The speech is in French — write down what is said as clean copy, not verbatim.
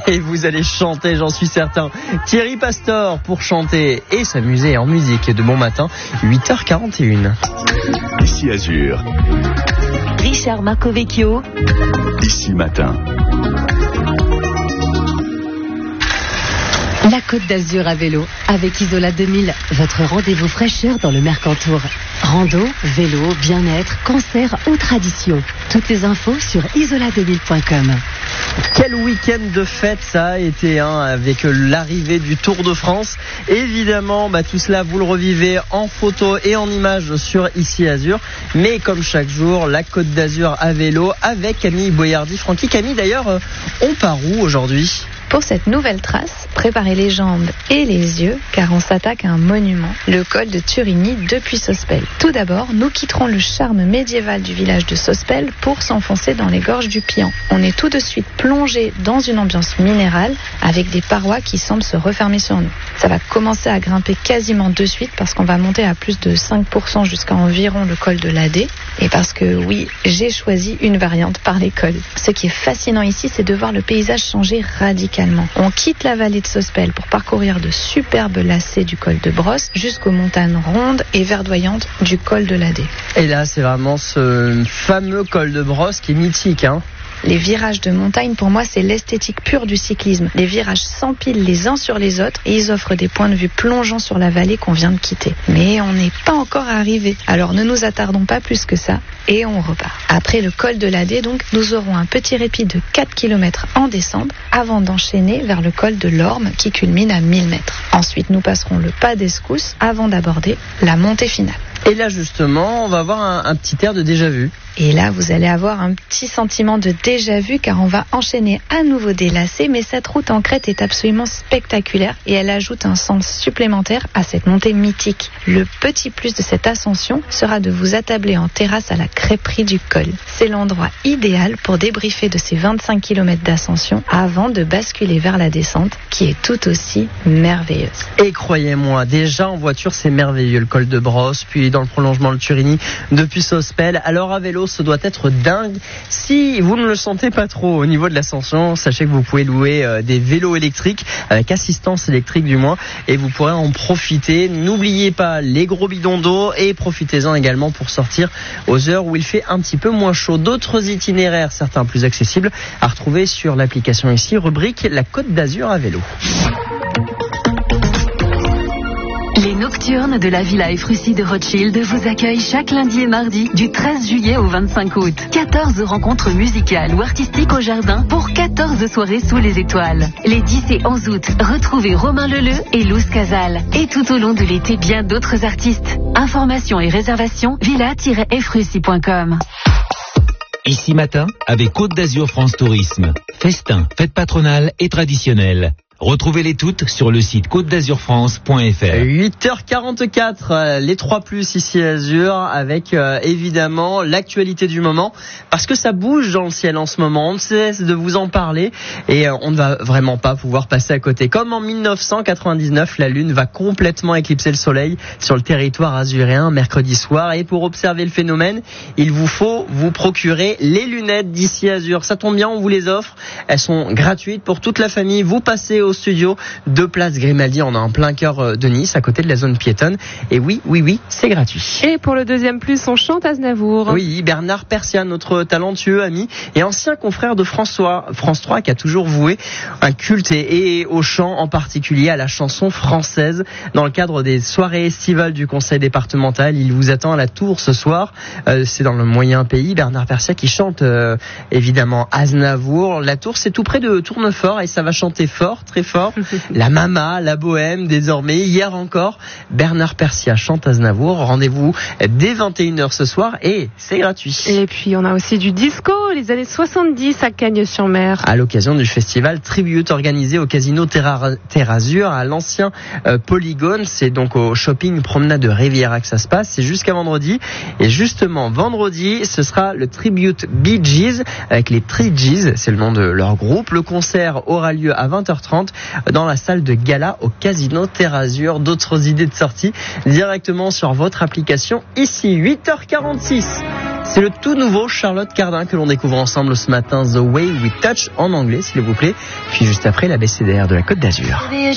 Et vous allez chanter, j'en suis certain. Thierry Pastor pour chanter et s'amuser en musique de bon matin, 8h41. Ici Azur. Richard Marcovecchio. Ici Matin. La Côte d'Azur à vélo, avec Isola 2000, votre rendez-vous fraîcheur dans le Mercantour. Rando, vélo, bien-être, concert ou tradition. Toutes les infos sur isola2000.com. Quel week-end de fête ça a été, avec l'arrivée du Tour de France. Évidemment, tout cela vous le revivez en photo et en images sur Ici Azur. Mais comme chaque jour, la Côte d'Azur à vélo avec Camille Boyardi. Francky, Camille d'ailleurs, on part où aujourd'hui ? Pour cette nouvelle trace, préparez les jambes et les yeux, car on s'attaque à un monument, le col de Turini depuis Sospel. Tout d'abord, nous quitterons le charme médiéval du village de Sospel pour s'enfoncer dans les gorges du Pian. On est tout de suite plongé dans une ambiance minérale avec des parois qui semblent se refermer sur nous. Ça va commencer à grimper quasiment de suite parce qu'on va monter à plus de 5% jusqu'à environ le col de l'Adé. Et parce que oui, j'ai choisi une variante par les cols. Ce qui est fascinant ici, c'est de voir le paysage changer radicalement. On quitte la vallée de Sospel pour parcourir de superbes lacets du col de Brosse jusqu'aux montagnes rondes et verdoyantes du col de l'Adé. Et là, c'est vraiment ce fameux col de Brosse qui est mythique, Les virages de montagne, pour moi, c'est l'esthétique pure du cyclisme. Les virages s'empilent les uns sur les autres et ils offrent des points de vue plongeants sur la vallée qu'on vient de quitter. Mais on n'est pas encore arrivé. Alors ne nous attardons pas plus que ça et on repart. Après le col de l'Adé, donc, nous aurons un petit répit de 4 km en descente avant d'enchaîner vers le col de l'Orme qui culmine à 1000 mètres. Ensuite, nous passerons le pas d'Escousse avant d'aborder la montée finale. Et là, justement, on va avoir un petit air de déjà-vu. Et là, vous allez avoir un petit sentiment de déjà-vu car on va enchaîner à nouveau des lacets, mais cette route en crête est absolument spectaculaire et elle ajoute un sens supplémentaire à cette montée mythique. Le petit plus de cette ascension sera de vous attabler en terrasse à la crêperie du col. C'est l'endroit idéal pour débriefer de ces 25 km d'ascension avant de basculer vers la descente qui est tout aussi merveilleuse. Et croyez-moi, déjà en voiture, c'est merveilleux, le col de Brosse, puis dans le prolongement le Turini depuis Sospel. Alors à vélo, ce doit être dingue. Si vous ne le sentez pas trop au niveau de l'ascension, sachez que vous pouvez louer des vélos électriques, avec assistance électrique du moins, et vous pourrez en profiter. N'oubliez pas les gros bidons d'eau et profitez-en également pour sortir aux heures où il fait un petit peu moins chaud. D'autres itinéraires, certains plus accessibles, à retrouver sur l'application ici, rubrique La Côte d'Azur à vélo. Les Nocturnes de la Villa Efrussi de Rothschild vous accueillent chaque lundi et mardi du 13 juillet au 25 août. 14 rencontres musicales ou artistiques au jardin pour 14 soirées sous les étoiles. Les 10 et 11 août, retrouvez Romain Leleu et Luz Casal. Et tout au long de l'été, bien d'autres artistes. Informations et réservations, villa-efrussi.com. Ici Matin, avec Côte d'Azur France Tourisme. Festin, fête patronale et traditionnelle. Retrouvez-les toutes sur le site côte-d'azurfrance.fr. 8h44, les 3+, ici Azur, avec évidemment l'actualité du moment, parce que ça bouge dans le ciel en ce moment, on ne cesse de vous en parler, et on ne va vraiment pas pouvoir passer à côté. Comme en 1999, la Lune va complètement éclipser le Soleil sur le territoire azuréen mercredi soir, et pour observer le phénomène, il vous faut vous procurer les lunettes d'Ici Azur. Ça tombe bien, on vous les offre, elles sont gratuites pour toute la famille, vous passez au studio de Place Grimaldi, on est en plein cœur de Nice, à côté de la zone piétonne. Et oui, c'est gratuit. Et pour le deuxième plus, on chante Aznavour. Oui, Bernard Persia, notre talentueux ami et ancien confrère de France 3, qui a toujours voué un culte et au chant, en particulier à la chanson française. Dans le cadre des soirées estivales du conseil départemental, il vous attend à la Tour ce soir. C'est dans le moyen pays. Bernard Persia qui chante évidemment Aznavour. La Tour, c'est tout près de Tournefort et ça va chanter fort, très fort. La Mama, la Bohème, désormais. Hier encore, Bernard Persia chante Aznavour. Rendez-vous dès 21h ce soir et c'est gratuit. Et puis on a aussi du disco, les années 70 à Cagnes-sur-Mer. À l'occasion du festival Tribute organisé au Casino Terre Azur à l'ancien Polygone. C'est donc au shopping Promenade de Riviera que ça se passe. C'est jusqu'à vendredi. Et justement, vendredi, ce sera le Tribute Bee Gees avec les Three Gees. C'est le nom de leur groupe. Le concert aura lieu à 20h30 dans la salle de gala au Casino Terre Azur. D'autres idées de sortie directement sur votre application ici. 8h46. C'est le tout nouveau Charlotte Cardin que l'on découvre ensemble ce matin, The Way We Touch en anglais s'il vous plaît. Puis juste après l'ABCDR de la Côte d'Azur.